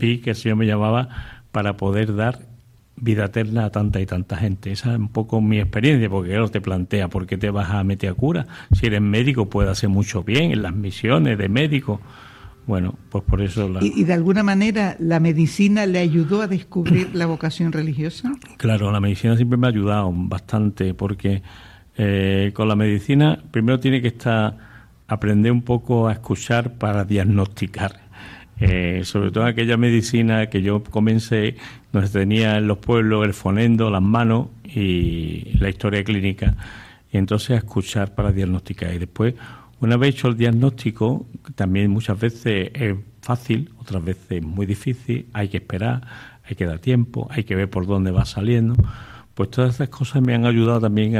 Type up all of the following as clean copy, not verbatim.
vi que el Señor me llamaba para poder dar vida eterna a tanta y tanta gente. Esa es un poco mi experiencia, porque claro, te plantea, ¿por qué te vas a meter a cura? Si eres médico, puedes hacer mucho bien en las misiones de médico. Bueno, pues por eso... ¿Y de alguna manera la medicina le ayudó a descubrir la vocación religiosa? Claro, la medicina siempre me ha ayudado bastante, porque con la medicina primero tiene que aprender un poco a escuchar para diagnosticar. Sobre todo aquella medicina que yo comencé, donde tenía en los pueblos el fonendo, las manos y la historia clínica, y entonces a escuchar para diagnosticar. Y después, una vez hecho el diagnóstico, también muchas veces es fácil, otras veces muy difícil, hay que esperar, hay que dar tiempo, hay que ver por dónde va saliendo. Pues todas esas cosas me han ayudado también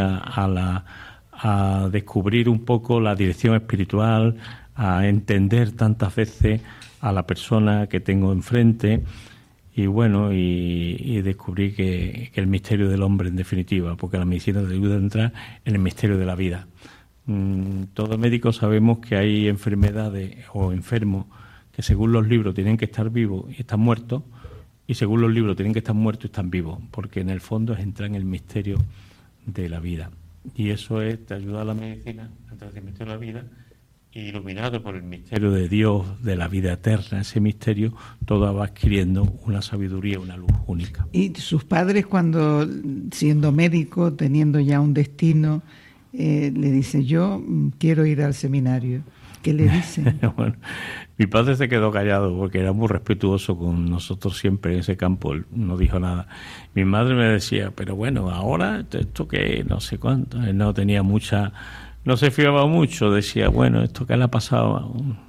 a descubrir un poco la dirección espiritual, a entender tantas veces a la persona que tengo enfrente y bueno, y descubrí que el misterio del hombre en definitiva, porque la medicina te ayuda a entrar en el misterio de la vida. Todos médicos sabemos que hay enfermedades o enfermos que según los libros tienen que estar vivos y están muertos, y según los libros tienen que estar muertos y están vivos, porque en el fondo es entrar en el misterio de la vida. Y eso te ayuda a la medicina a entrar en el misterio de la vida, iluminado por el misterio de Dios, de la vida eterna. Ese misterio todo va adquiriendo una sabiduría, una luz única. ¿Y sus padres, cuando siendo médico, teniendo ya un destino, le dice, yo quiero ir al seminario? ¿Qué le dicen? Bueno, mi padre se quedó callado porque era muy respetuoso con nosotros siempre en ese campo, él no dijo nada. Mi madre me decía, pero bueno, ahora esto que no sé cuánto, él no tenía mucha... No se fiaba mucho, decía, bueno, esto que le ha pasado.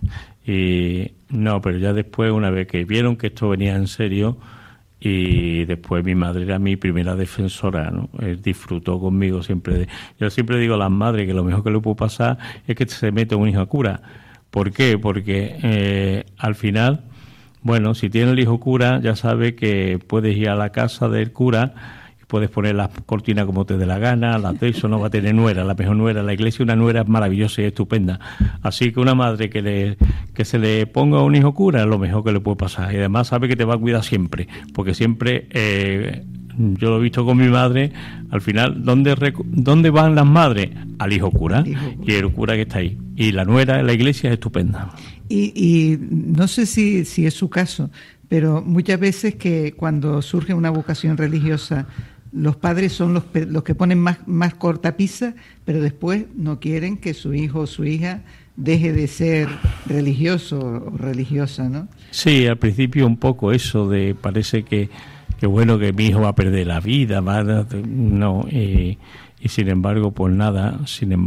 Y no, pero ya después, una vez que vieron que esto venía en serio, y después mi madre era mi primera defensora, ¿no? Él disfrutó conmigo siempre. Yo siempre digo a las madres que lo mejor que le puede pasar es que se mete un hijo a cura. ¿Por qué? Porque al final, bueno, si tiene el hijo cura, ya sabe que puedes ir a la casa del cura, puedes poner las cortinas como te dé la gana, eso no va a tener nuera, la mejor nuera. La iglesia, una nuera es maravillosa y estupenda. Así que una madre que se le ponga un hijo cura es lo mejor que le puede pasar. Y además sabe que te va a cuidar siempre, porque siempre, yo lo he visto con mi madre, al final, ¿dónde van las madres? Al hijo cura, y el cura que está ahí. Y la nuera en la iglesia es estupenda. Y no sé si es su caso, pero muchas veces que cuando surge una vocación religiosa, los padres son los que ponen más cortapisa, pero después no quieren que su hijo o su hija deje de ser religioso o religiosa, ¿no? Sí, al principio un poco eso de parece que bueno, que mi hijo va a perder la vida, no, y sin embargo, pues nada,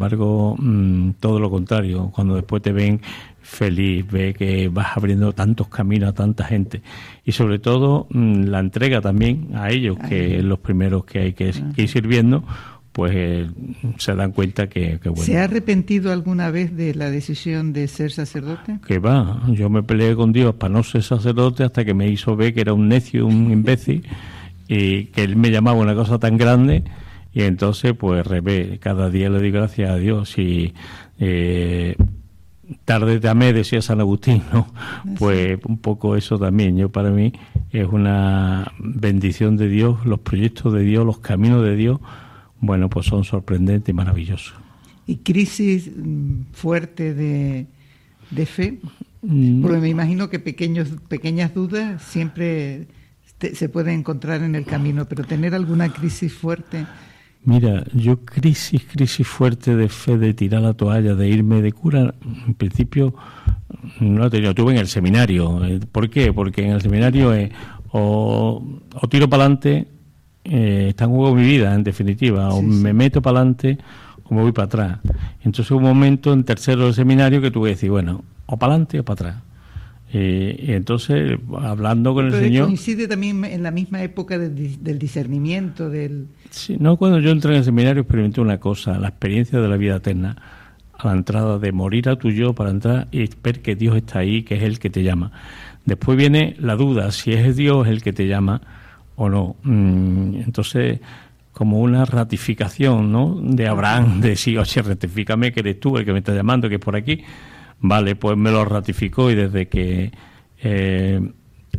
todo lo contrario, cuando después te ven feliz, ve que vas abriendo tantos caminos a tanta gente y sobre todo la entrega también a ellos, que es los primeros que hay que ir sirviendo, pues se dan cuenta que bueno. ¿Se ha arrepentido alguna vez de la decisión de ser sacerdote? Que va, yo me peleé con Dios para no ser sacerdote hasta que me hizo ver que era un necio, un imbécil, y que él me llamaba una cosa tan grande, y entonces pues cada día le doy gracias a Dios. Y tarde te amé, decía San Agustín, ¿no? Pues un poco eso también. Para mí es una bendición de Dios, los proyectos de Dios, los caminos de Dios, bueno, pues son sorprendentes y maravillosos. ¿Y crisis fuerte de fe? Porque me imagino que pequeñas dudas siempre se pueden encontrar en el camino, pero tener alguna crisis fuerte... Mira, yo crisis fuerte de fe, de tirar la toalla, de irme de cura, en principio no he tenido. Tuve en el seminario. ¿Por qué? Porque en el seminario o tiro para adelante, está en juego mi vida, en definitiva, o me meto para adelante o me voy para atrás. Entonces hubo un momento en tercero del seminario que tuve que decir, bueno, o para adelante o para atrás. Y entonces, hablando con el Señor... ¿Coincide también en la misma época del discernimiento? Sí, no, cuando yo entré en el seminario experimenté una cosa, la experiencia de la vida eterna, a la entrada de morir a tu yo para entrar y ver que Dios está ahí, que es el que te llama. Después viene la duda, si es Dios el que te llama o no. Entonces, como una ratificación, ¿no?, de Abraham, de sí, oye, ratifícame que eres tú el que me está llamando, que es por aquí. Vale, pues me lo ratificó, y desde que